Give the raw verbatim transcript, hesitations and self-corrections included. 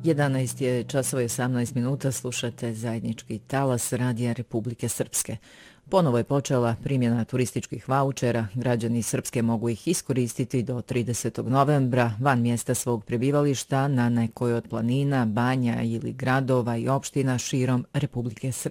jedanaest je časova i osamnaest minuta, slušate zajednički talas Radija Republike Srpske. Ponovo je počela primjena turističkih vaučera. Građani Srpske mogu ih iskoristiti do tridesetog novembra van mjesta svog prebivališta na nekoj od planina, banja ili gradova i opština širom Republike Srpske.